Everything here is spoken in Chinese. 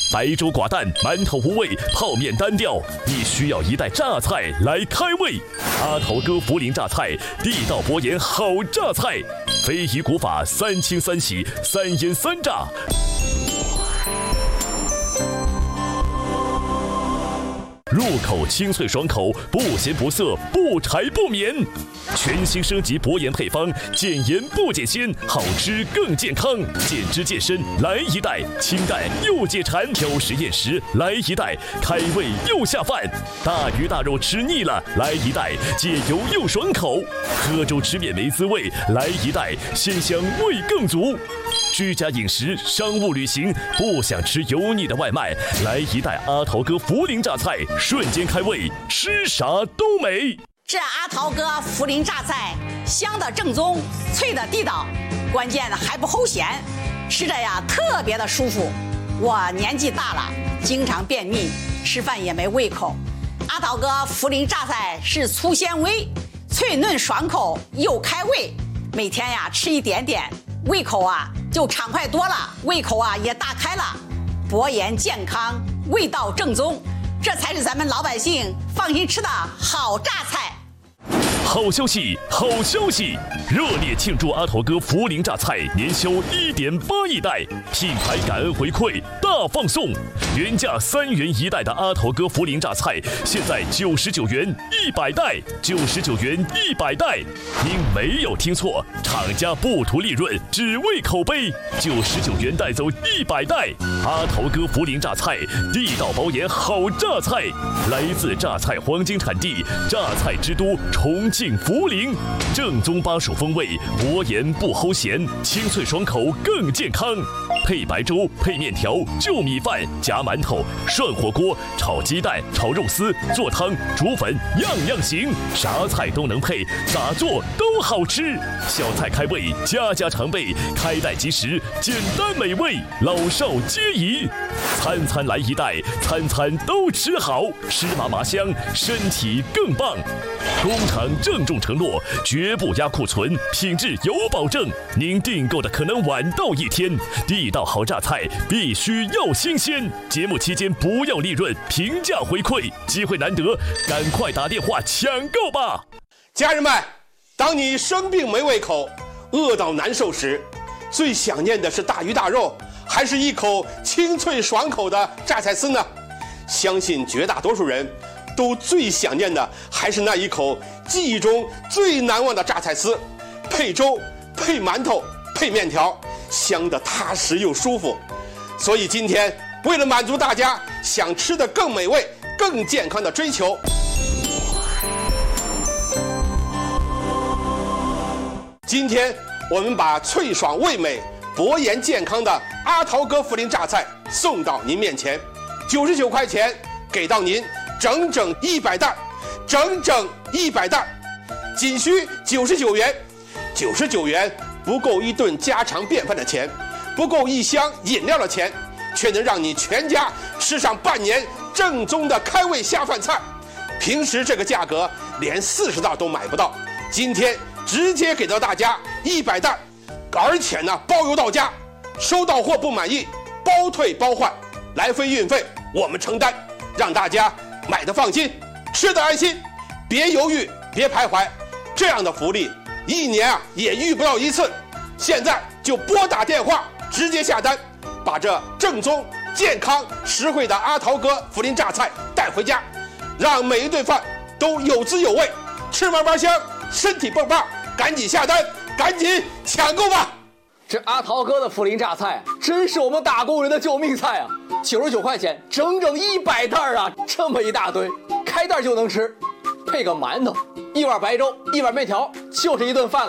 白粥寡淡，馒头无味，泡面单调，你需要一袋榨菜来开胃。阿头哥涪陵榨菜，地道博研好榨菜，非遗古法3清3洗3腌3炸。入口清脆爽口，不咸不涩，不柴不绵。全新升级博研配方，减盐不减鲜，好吃更健康。减脂健身来一袋，清淡又解馋，挑食厌食来一袋，开胃又下饭。大鱼大肉吃腻了，来一袋，解油又爽口。喝粥吃面没滋味，来一袋，鲜香味更足。居家饮食、商务旅行，不想吃油腻的外卖，来一袋阿头哥涪陵榨菜，瞬间开胃，吃啥都美。 这阿头哥涪陵榨菜，香的正宗，脆的地道，关键还不齁咸，吃着呀特别的舒服。我年纪大了，经常便秘，吃饭也没胃口。阿头哥涪陵榨菜是粗纤维，脆嫩爽口又开胃，每天呀吃一点点，胃口啊就畅快多了，胃口啊也大开了。博研健康，味道正宗，这才是咱们老百姓放心吃的好榨菜。 好消息，好消息！热烈庆祝阿头哥涪陵榨菜年销1.8亿袋，品牌感恩回馈大放送。原价3元1袋的阿头哥涪陵榨菜，现在99元100袋，99元100袋。您没有听错，厂家不图利润，只为口碑。99元带走100袋，阿头哥涪陵榨菜，地道包研好榨菜，来自榨菜黄金产地，榨菜之都重庆涪陵，正宗巴蜀风味，博研不齁咸，清脆爽口更健康。配白粥，配面条，就米饭，夹馒头，涮火锅，炒鸡蛋，炒肉丝，做汤，煮粉，样样行，啥菜都能配，咋做都好吃。小菜开胃，家家常备，开袋即食，简单美味，老少皆宜。餐餐来一袋，餐餐都吃好，吃麻麻香，身体更棒。工厂郑重承诺，绝不压库存，品质有保证。您订购的可能晚到1天，地道好榨菜必须要新鲜。节目期间不要利润，平价回馈，机会难得，赶快打电话抢购吧！ 家人们，当你生病没胃口、饿到难受时，最想念的是大鱼大肉，还是一口清脆爽口的榨菜丝呢？相信绝大多数人都最想念的还是那一口记忆中最难忘的榨菜丝，配粥、配馒头、配面条，香得踏实又舒服。所以今天为了满足大家想吃的更美味、更健康的追求，今天我们把脆爽味美、博研健康的阿头哥涪陵榨菜送到您面前，99块钱给到您整整100袋，整整100袋，仅需99元。99元不够一顿家常便饭的钱，不够一箱饮料的钱，却能让你全家吃上半年正宗的开胃下饭菜。平时这个价格连40袋都买不到，今天直接给到大家100袋，而且呢包邮到家，收到货不满意包退包换，来回运费我们承担，让大家买的放心，吃的安心，别犹豫，别徘徊。这样的福利1年也遇不到1次。现在就拨打电话直接下单，把这正宗、健康、实惠的阿头哥涪陵榨菜带回家，让每一顿饭都有滋有味，吃嘛嘛香，身体棒棒。赶紧下单，赶紧抢购吧！ 这阿头哥的涪陵榨菜真是我们打工人的救命菜啊！99块钱，整整100袋啊！这么一大堆，开袋就能吃，配个馒头，一碗白粥，一碗面条，就是一顿饭了。